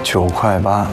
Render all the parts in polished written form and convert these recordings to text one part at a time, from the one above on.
9块8，6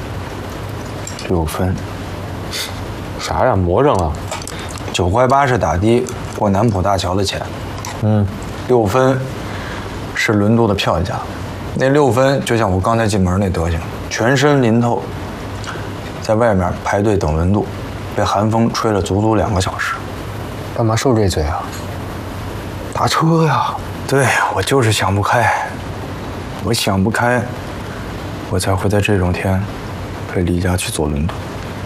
分。 啥呀？魔怔了。 9块8是打的过南浦大桥的钱。6分是轮渡的票价。那6分就像我刚才进门那德行，全身淋透，在外面排队等轮渡，被寒风吹了足足2个小时。 干嘛受这罪啊？打车呀！ 对，我就是想不开，我想不开，我才会在这种天陪李佳去坐轮渡。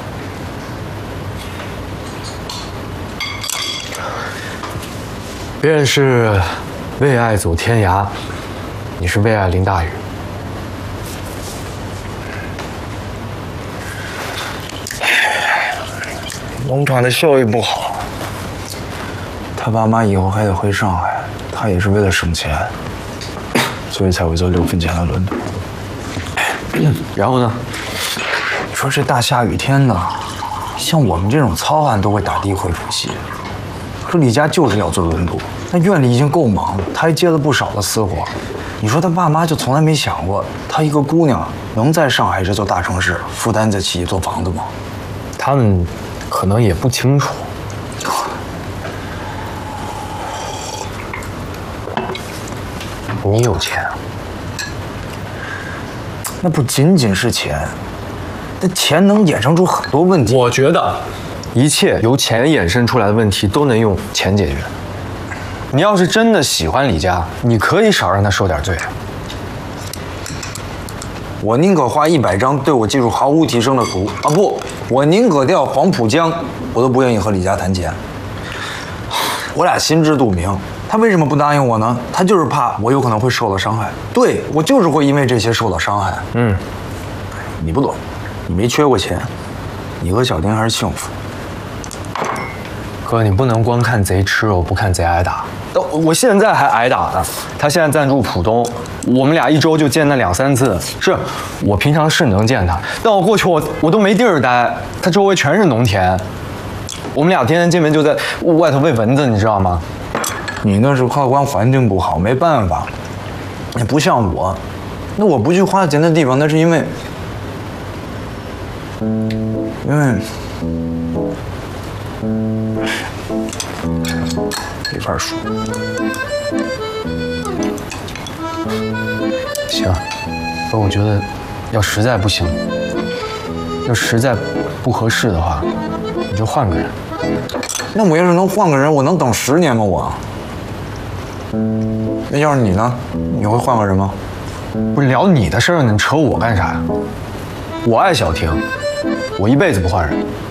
别人是为爱走天涯，你是为爱淋大雨。 农场的效益不好，他爸妈以后还得回上海，他也是为了省钱，所以才会坐6分钱的轮渡。 然后呢？ 你说这大下雨天的，像我们这种糙汉都会打的回浦西，可李佳就是要坐轮渡。那院里已经够忙了，他还接了不少的私活。你说他爸妈就从来没想过，他一个姑娘能在上海这座大城市负担得起一座房子吗？ 他们可能也不清楚。你有钱啊？ 那不仅仅是钱，那钱能衍生出很多问题。 我觉得，一切由钱衍生出来的问题都能用钱解决。你要是真的喜欢李佳，你可以少让他受点罪。 我宁可画100张对我技术毫无提升的图啊！不，我宁可钓黄浦江，我都不愿意和李佳谈钱。我俩心知肚明，他为什么不答应我呢？他就是怕我有可能会受到伤害。对，我就是会因为这些受到伤害。你不懂，你没缺过钱，你和小丁还是幸福。 哥，你不能光看贼吃肉，不看贼挨打。我现在还挨打呢。他现在暂住浦东，我们俩1周就见那2、3次。是我平常是能见他，但我过去我都没地儿待，他周围全是农田，我们俩天天见面就在外头喂蚊子，你知道吗？ 你那是客观环境不好，没办法。你不像我，那我不去花钱的地方，那是因为没法说。 行，但我觉得，要实在不行，要实在不合适的话，你就换个人。 那我要是能换个人，我能等10年吗？我。那要是你呢？你会换个人吗？ 不是聊你的事儿，你扯我干啥呀？我爱小婷，我一辈子不换人。